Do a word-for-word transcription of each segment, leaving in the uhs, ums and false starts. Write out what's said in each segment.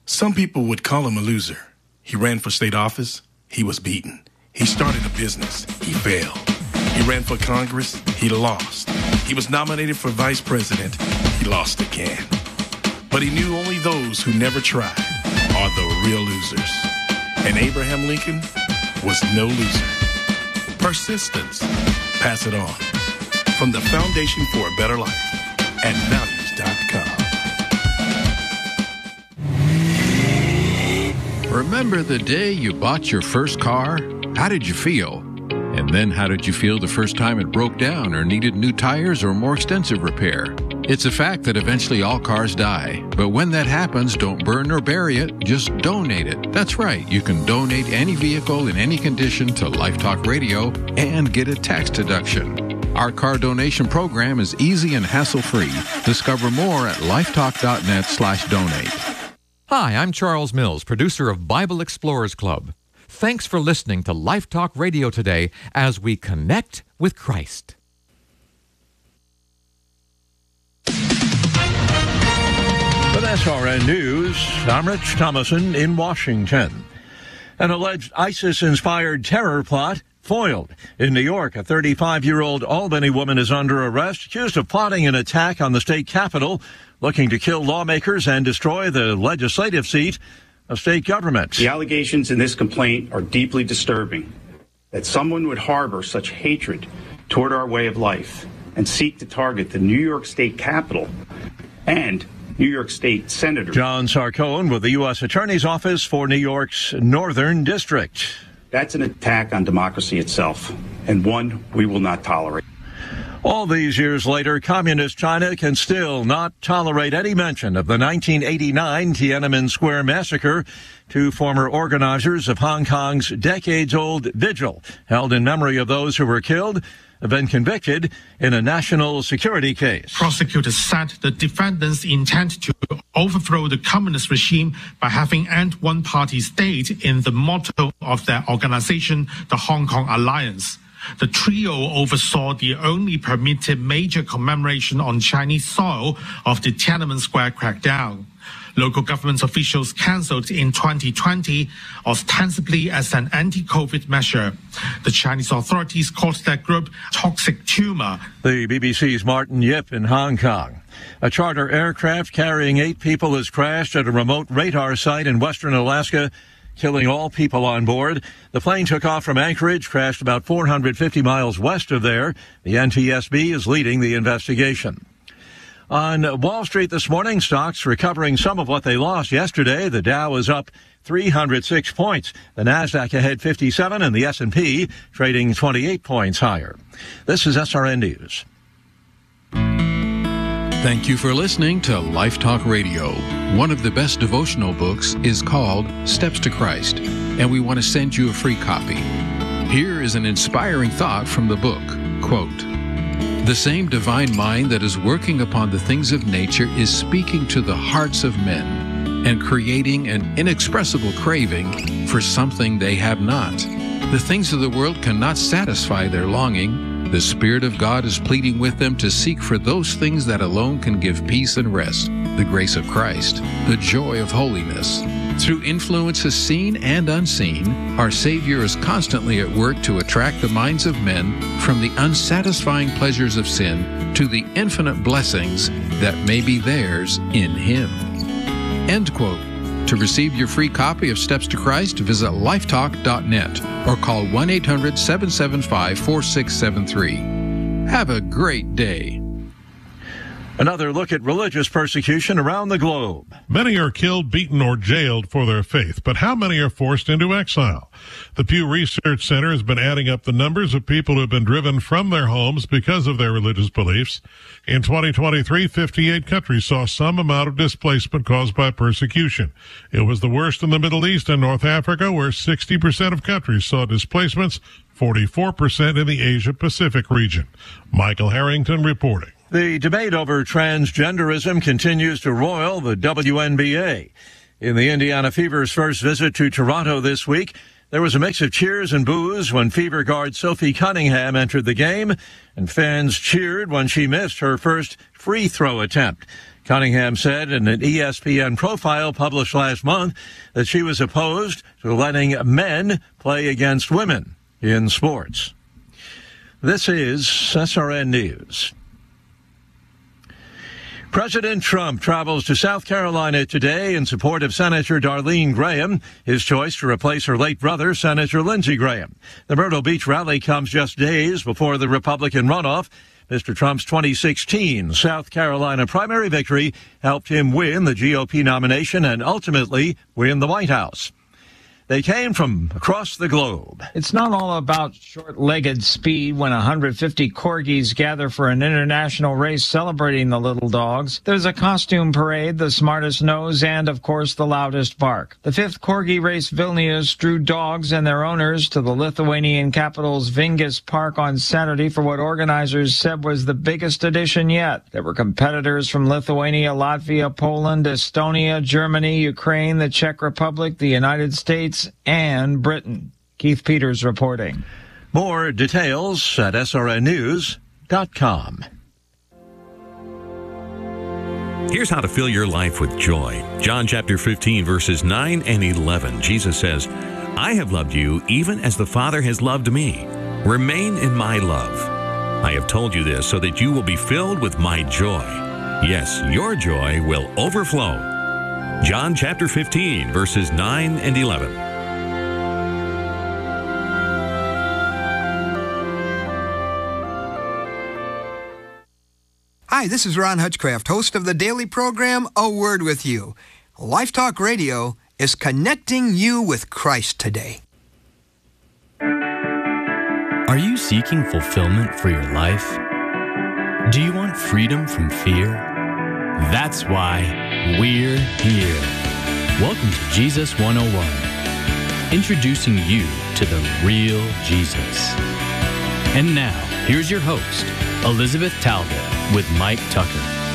Some people would call him a loser. He ran for state office. He was beaten. He started a business. He failed. He ran for Congress. He lost. He was nominated for vice president. He lost again. But he knew only those who never tried are the real losers. And Abraham Lincoln was no loser. Persistence. Pass it on. From the Foundation for a Better Life at values dot com. Remember the day you bought your first car? How did you feel? And then how did you feel the first time it broke down or needed new tires or more extensive repair? It's a fact that eventually all cars die. But when that happens, don't burn or bury it, just donate it. That's right, you can donate any vehicle in any condition to Life Talk Radio and get a tax deduction. Our car donation program is easy and hassle-free. Discover more at lifetalk.net slash donate. Hi, I'm Charles Mills, producer of Bible Explorers Club. Thanks for listening to Life Talk Radio today as we connect with Christ. With S R N News, I'm Rich Thomason in Washington. An alleged ISIS-inspired terror plot foiled. In New York, a thirty-five-year-old Albany woman is under arrest, accused of plotting an attack on the state capitol, looking to kill lawmakers and destroy the legislative seat of state government. The allegations in this complaint are deeply disturbing. That someone would harbor such hatred toward our way of life and seek to target the New York State Capitol and New York State Senator. John Sarcone with the U S Attorney's Office for New York's Northern District. That's an attack on democracy itself, and one we will not tolerate. All these years later, Communist China can still not tolerate any mention of the nineteen eighty-nine Tiananmen Square massacre. Two former organizers of Hong Kong's decades-old vigil, held in memory of those who were killed, have been convicted in a national security case. Prosecutors said the defendants intend to overthrow the communist regime by having end one-party state in the motto of their organization, the Hong Kong Alliance. The trio oversaw the only permitted major commemoration on Chinese soil of the Tiananmen Square crackdown. Local government officials cancelled in twenty twenty, ostensibly as an anti-COVID measure. The Chinese authorities called that group toxic tumor. The B B C's Martin Yip in Hong Kong. A charter aircraft carrying eight people has crashed at a remote radar site in western Alaska, killing all people on board. The plane took off from Anchorage, crashed about four hundred fifty miles west of there. The N T S B is leading the investigation. On Wall Street this morning, stocks recovering some of what they lost yesterday. The Dow is up three hundred six points. The Nasdaq ahead fifty-seven, and the S and P trading twenty-eight points higher. This is S R N News. Thank you for listening to Life Talk Radio. One of the best devotional books is called Steps to Christ, and we want to send you a free copy. Here is an inspiring thought from the book. Quote, "The same divine mind that is working upon the things of nature is speaking to the hearts of men and creating an inexpressible craving for something they have not. The things of the world cannot satisfy their longing. The Spirit of God is pleading with them to seek for those things that alone can give peace and rest, the grace of Christ, the joy of holiness. Through influences seen and unseen, our Savior is constantly at work to attract the minds of men from the unsatisfying pleasures of sin to the infinite blessings that may be theirs in Him." End quote. To receive your free copy of Steps to Christ, visit lifetalk dot net or call one eight hundred seven seven five four six seven three. Have a great day. Another look at religious persecution around the globe. Many are killed, beaten, or jailed for their faith, but how many are forced into exile? The Pew Research Center has been adding up the numbers of people who have been driven from their homes because of their religious beliefs. In twenty twenty-three, fifty-eight countries saw some amount of displacement caused by persecution. It was the worst in the Middle East and North Africa, where sixty percent of countries saw displacements, forty-four percent in the Asia-Pacific region. Michael Harrington reporting. The debate over transgenderism continues to roil the W N B A. In the Indiana Fever's first visit to Toronto this week, There was a mix of cheers and boos when Fever guard Sophie Cunningham entered the game, and fans cheered when she missed her first free throw attempt. Cunningham said in an E S P N profile published last month that she was opposed to letting men play against women in sports. This is S R N News. President Trump travels to South Carolina today in support of Senator Darlene Graham, his choice to replace her late brother, Senator Lindsey Graham. The Myrtle Beach rally comes just days before the Republican runoff. Mister Trump's twenty sixteen South Carolina primary victory helped him win the G O P nomination and ultimately win the White House. They came from across the globe. It's not all about short-legged speed when one hundred fifty corgis gather for an international race celebrating the little dogs. There's a costume parade, the smartest nose, and, of course, the loudest bark. The fifth corgi race Vilnius drew dogs and their owners to the Lithuanian capital's Vingis Park on Saturday for what organizers said was the biggest edition yet. There were competitors from Lithuania, Latvia, Poland, Estonia, Germany, Ukraine, the Czech Republic, the United States, and Britain. Keith Peters reporting. More details at S R N news dot com. Here's how to fill your life with joy. John chapter fifteen, verses nine and eleven. Jesus says, I have loved you even as the Father has loved me. Remain in my love. I have told you this so that you will be filled with my joy. Yes, your joy will overflow. John chapter fifteen, verses nine and eleven. Hi, this is Ron Hutchcraft, host of the daily program, A Word With You. Life Talk Radio is connecting you with Christ today. Are you seeking fulfillment for your life? Do you want freedom from fear? That's why we're here. Welcome to Jesus one oh one, introducing you to the real Jesus. And now, here's your host, Elizabeth Talbot, with Mike Tucker.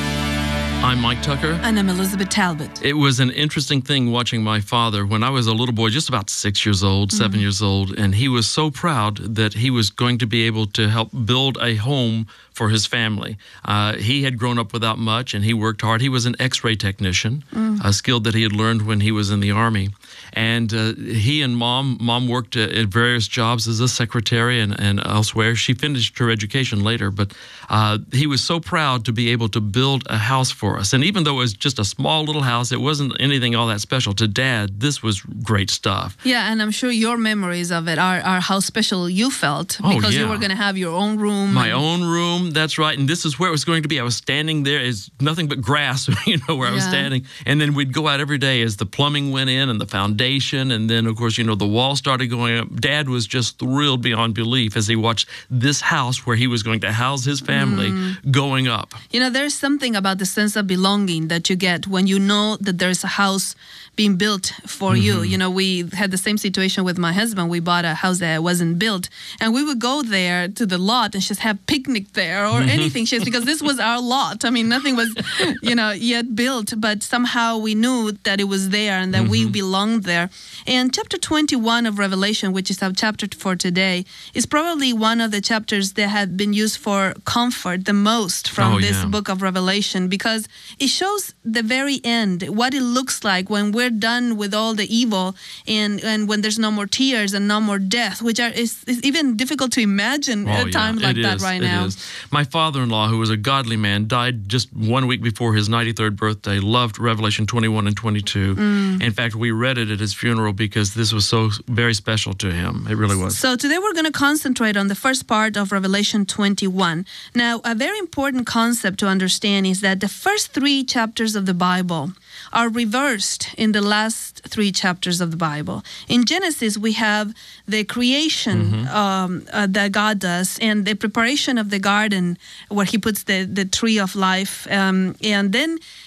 I'm Mike Tucker. And I'm Elizabeth Talbot. It was an interesting thing watching my father when I was a little boy, just about six years old, mm-hmm. seven years old, and he was so proud that he was going to be able to help build a home for his family. Uh, he had grown up without much, and he worked hard. He was an X-ray technician, mm. a skill that he had learned when he was in the Army. And uh, he and mom, mom worked at, at various jobs as a secretary and, and elsewhere. She finished her education later, but uh, he was so proud to be able to build a house for us. And even though it was just a small little house, it wasn't anything all that special. To Dad, this was great stuff. Yeah, and I'm sure your memories of it are, are how special you felt oh, because yeah. you were going to have your own room. My and... own room, that's right. And this is where it was going to be. I was standing there. It's nothing but grass, you know, where I was yeah. standing. And then we'd go out every day as the plumbing went in and the foundation. And then, of course, you know, the wall started going up. Dad was just thrilled beyond belief as he watched this house where he was going to house his family mm. going up. You know, there's something about the sense of belonging that you get when you know that there's a house being built for mm-hmm. you. You know, we had the same situation with my husband. We bought a house that wasn't built, and we would go there to the lot and just have picnic there or mm-hmm. anything, just because this was our lot. I mean, nothing was, you know, yet built, but somehow we knew that it was there and that mm-hmm. we belonged there. And chapter twenty-one of Revelation, which is our chapter for today, is probably one of the chapters that have been used for comfort the most from oh, this yeah. book of Revelation, because it shows the very end, what it looks like when we're done with all the evil and, and when there's no more tears and no more death, which are is, is even difficult to imagine oh, at a yeah, time like that is, right it now. Is. My father-in-law, who was a godly man, died just one week before his ninety-third birthday, loved Revelation twenty-one and twenty-two. Mm. In fact, we read it at his funeral because this was so very special to him. It really was. So today we're going to concentrate on the first part of Revelation twenty-one. Now, a very important concept to understand is that the first three chapters of the Bible are reversed in the last three chapters of the Bible. In Genesis, we have the creation mm-hmm. um, uh, that God does and the preparation of the garden where he puts the, the tree of life. Um, and then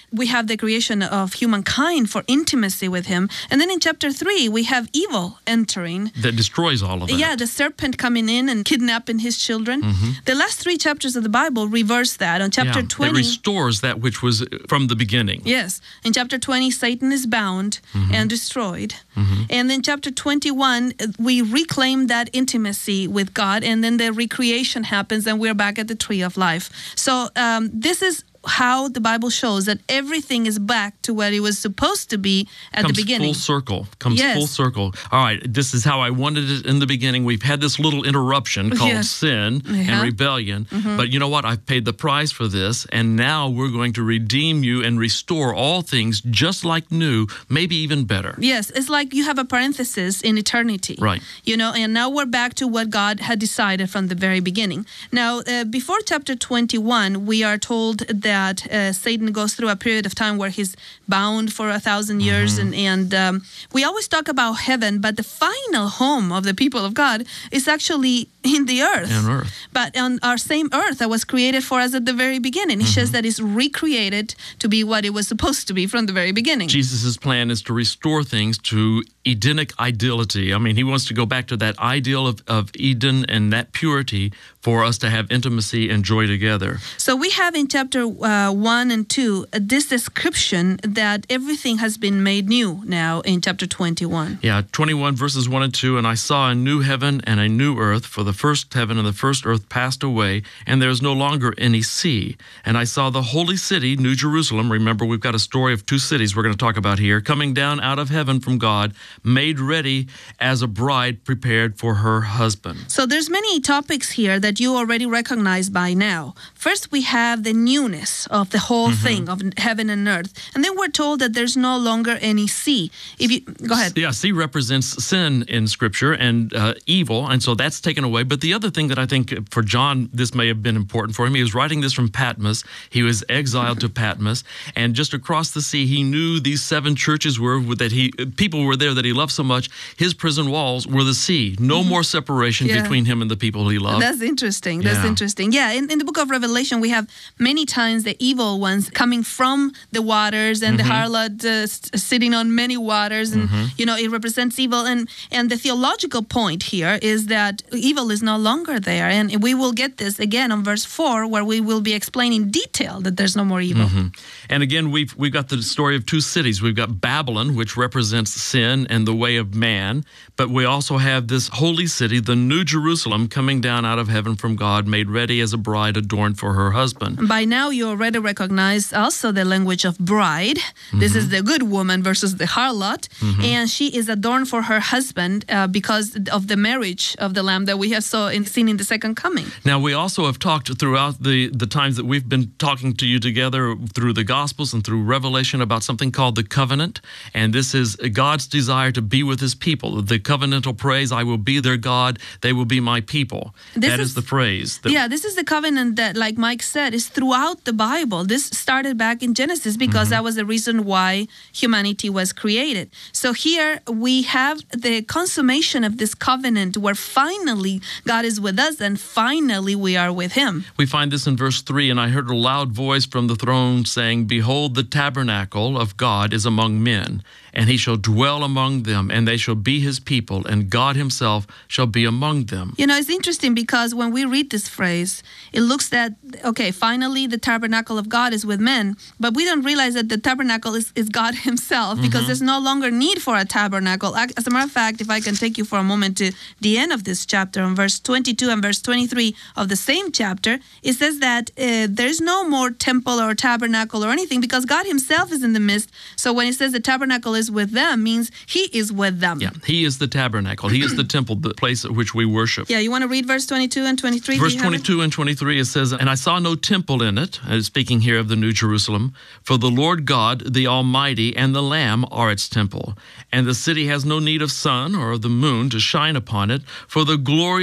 we have the creation of humankind for intimacy with him. And then in chapter three, we have evil entering. That destroys all of that. Yeah, the serpent coming in and kidnapping his children. Mm-hmm. The last three chapters of the Bible reverse that. On chapter yeah, twenty... it restores that which was from the beginning. Yes. In chapter twenty, Satan is bound mm-hmm. and destroyed. Mm-hmm. And in chapter twenty-one, we reclaim that intimacy with God, and then the recreation happens, and we're back at the tree of life. So um, this is how the Bible shows that everything is back to what it was supposed to be at Comes the beginning. Full circle. Comes yes. full circle. All right, this is how I wanted it in the beginning. We've had this little interruption called yes. sin yeah. and rebellion. Mm-hmm. But you know what? I've paid the price for this, and now we're going to redeem you and restore all things just like new, maybe even better. Yes, it's like you have a parenthesis in eternity. Right. You know, and now we're back to what God had decided from the very beginning. Now, uh, before chapter twenty-one, we are told that that uh, Satan goes through a period of time where he's bound for a thousand years. Mm-hmm. And, and um, we always talk about heaven, but the final home of the people of God is actually in the earth. In earth. But on our same earth that was created for us at the very beginning. It mm-hmm. says that it's recreated to be what it was supposed to be from the very beginning. Jesus' plan is to restore things to Edenic ideality. I mean, he wants to go back to that ideal of, of Eden and that purity for us to have intimacy and joy together. So we have in chapter uh, one and two uh, this description that everything has been made new now in chapter twenty-one. Yeah, twenty-one verses one and two, and I saw a new heaven and a new earth, for the first heaven and the first earth passed away, and there is no longer any sea. And I saw the holy city, New Jerusalem. Remember, we've got a story of two cities we're going to talk about here, coming down out of heaven from God, made ready as a bride prepared for her husband. So there's many topics here that you already recognize by now. First, we have the newness of the whole mm-hmm. thing of heaven and earth. And then we're told that there's no longer any sea. If you Go ahead. Yeah, sea represents sin in Scripture and uh, evil, and so that's taken away. But the other thing that I think for John, this may have been important for him, he was writing this from Patmos. He was exiled to Patmos, and just across the sea, he knew these seven churches were, that he, people were there that he loved so much. His prison walls were the sea. No mm-hmm. more separation yeah. between him and the people he loved. That's interesting. That's yeah. interesting. Yeah, in, in the book of Revelation, we have many times the evil ones coming from the waters, and mm-hmm. the harlot uh, sitting on many waters, and mm-hmm. you know, it represents evil. And and the theological point here is that evil is no longer there, and we will get this again on verse four, where we will be explaining in detail that there's no more evil. Mm-hmm. And again, we've we've got the story of two cities. We've got Babylon, which represents sin and the way of man, but we also have this holy city, the New Jerusalem, coming down out of heaven from God, made ready as a bride adorned for her husband. By now, you already recognize also the language of bride. Mm-hmm. This is the good woman versus the harlot, mm-hmm. and she is adorned for her husband uh, because of the marriage of the Lamb that we have saw in, seen in the second coming. Now, we also have talked throughout the, the times that we've been talking to you together through the Gospels and through Revelation about something called the covenant, and this is God's desire to be with his people. The covenantal phrase, I will be their God, they will be my people. This that is, is the phrase. That, yeah, this is the covenant that, like Mike said, is throughout the Bible. This started back in Genesis because mm-hmm. that was the reason why humanity was created. So here we have the consummation of this covenant where finally God is with us and finally we are with him. We find this in verse three, and I heard a loud voice from the throne saying, behold, the tabernacle of God is among men, and he shall dwell among them, and they shall be his people, and God himself shall be among them. You know, it's interesting because when we read this phrase, it looks that, okay, finally the tabernacle of God is with men, but we don't realize that the tabernacle is, is God himself, because mm-hmm. there's no longer need for a tabernacle. As a matter of fact, if I can take you for a moment to the end of this chapter, on verse twenty-two and verse twenty-three of the same chapter, it says that uh, there's no more temple or tabernacle or anything because God himself is in the midst. So when it says the tabernacle is with them, means he is with them. Yeah, he is the tabernacle. He is the temple, the place at which we worship. Yeah, you want to read verse twenty-two and twenty-three? Verse twenty-two and twenty-three, it says, and I saw no temple in it, uh, speaking here of the New Jerusalem, for the Lord God, the Almighty, and the Lamb are its temple. And the city has no need of sun or of the moon to shine upon it, for the glory of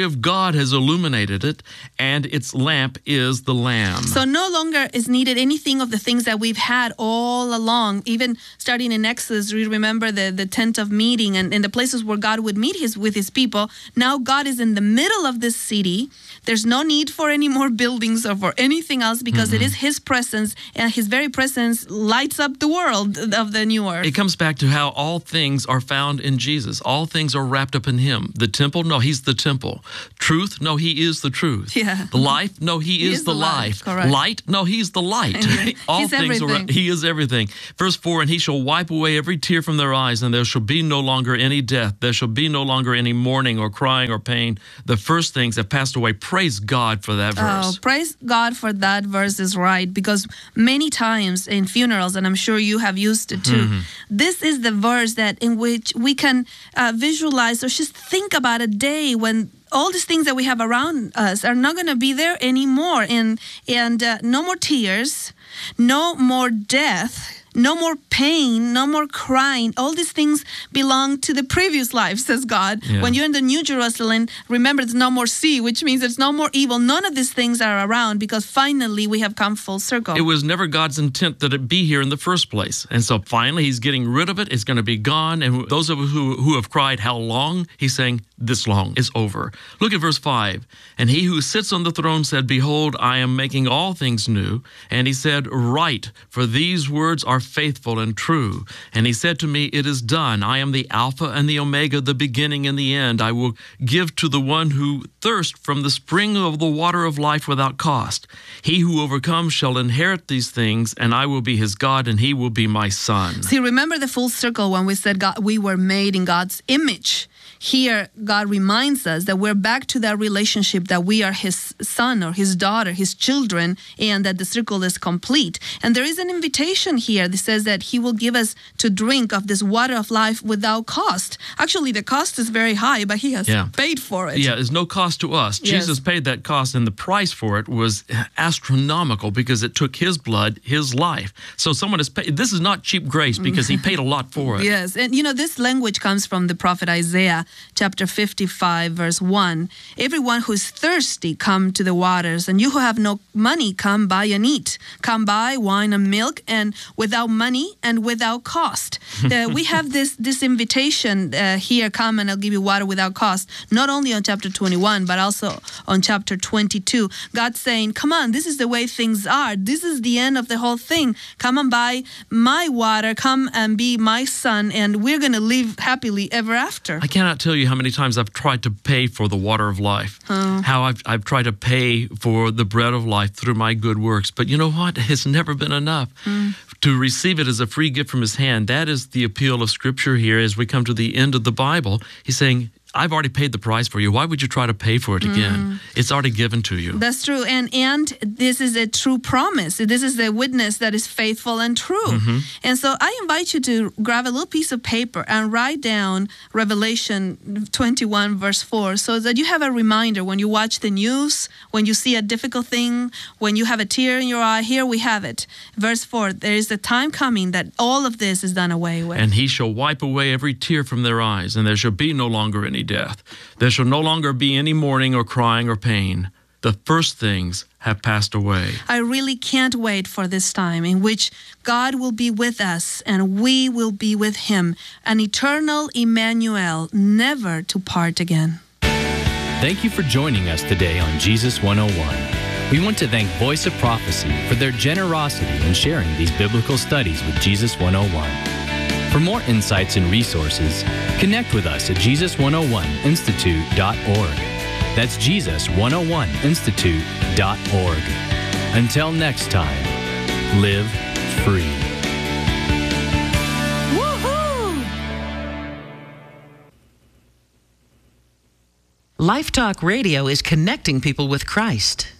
of God has illuminated it, and its lamp is the Lamb. So no longer is needed anything of the things that we've had all along. Even starting in Exodus, we remember the, the tent of meeting and, and the places where God would meet his with his people. Now God is in the middle of this city. There's no need for any more buildings or for anything else because mm-hmm. it is his presence, and his very presence lights up the world of the new earth. It comes back to how all things are found in Jesus. All things are wrapped up in him. The temple, no, he's the temple. Truth, no, he is the truth. Yeah. The life, no, he, he is, is the, the life. life. Light, no, he's the light. all he's things everything. are he is everything. Verse four, and he shall wipe away every tear from their eyes, and there shall be no longer any death. There shall be no longer any mourning or crying or pain. The first things have passed away. Praise God for that verse. Oh, praise God for that verse is right, because many times in funerals, and I'm sure you have used it too, mm-hmm. this is the verse that in which we can uh, visualize or just think about a day when all these things that we have around us are not going to be there anymore, and and uh, no more tears, no more death, no more pain, no more crying. All these things belong to the previous life, says God. Yeah. When you're in the New Jerusalem, remember there's no more sea, which means there's no more evil. None of these things are around because finally we have come full circle. It was never God's intent that it be here in the first place. And so finally he's getting rid of it. It's going to be gone. And those of us who, who have cried, how long? He's saying, this long is over. Look at verse five. And he who sits on the throne said, behold, I am making all things new. And he said, write, for these words are faithful and true. And he said to me, it is done. I am the Alpha and the Omega, the beginning and the end. I will give to the one who thirsts from the spring of the water of life without cost. He who overcomes shall inherit these things, and I will be his God, and he will be my son. See, remember the full circle when we said God, we were made in God's image. Here, God reminds us that we're back to that relationship, that we are his son or his daughter, his children, and that the circle is complete. And there is an invitation here that says that he will give us to drink of this water of life without cost. Actually, the cost is very high, but he has yeah. paid for it. Yeah, there's no cost to us. Yes. Jesus paid that cost, and the price for it was astronomical because it took his blood, his life. So someone has paid. This is not cheap grace because he paid a lot for it. Yes, and you know, this language comes from the prophet Isaiah, chapter fifty-five, verse one. Everyone who is thirsty, come to the waters, and you who have no money, come buy and eat. Come buy wine and milk, and without money and without cost. Uh, we have this this invitation uh, here, come and I'll give you water without cost, not only on chapter twenty-one, but also on chapter twenty-two. God's saying, come on, this is the way things are. This is the end of the whole thing. Come and buy my water, come and be my son, and we're going to live happily ever after. I cannot tell you how many times I've tried to pay for the water of life, oh. how I've, I've tried to pay for the bread of life through my good works. But you know what? It's never been enough. Mm. To receive it as a free gift from his hand, that is the appeal of Scripture here as we come to the end of the Bible. He's saying, I've already paid the price for you. Why would you try to pay for it again? Mm. It's already given to you. That's true. And and this is a true promise. This is the witness that is faithful and true. Mm-hmm. And so I invite you to grab a little piece of paper and write down Revelation twenty-one, verse four, so that you have a reminder when you watch the news, when you see a difficult thing, when you have a tear in your eye. Here we have it. Verse four, there is a time coming that all of this is done away with. And he shall wipe away every tear from their eyes, and there shall be no longer any death. There shall no longer be any mourning or crying or pain. The first things have passed away. I really can't wait for this time in which God will be with us and we will be with him, an eternal Emmanuel, never to part again. Thank you for joining us today on Jesus one oh one. We want to thank Voice of Prophecy for their generosity in sharing these biblical studies with Jesus one oh one. For more insights and resources, connect with us at Jesus one oh one institute dot org. That's Jesus one oh one institute dot org. Until next time, live free. Woohoo! Life Talk Radio is connecting people with Christ.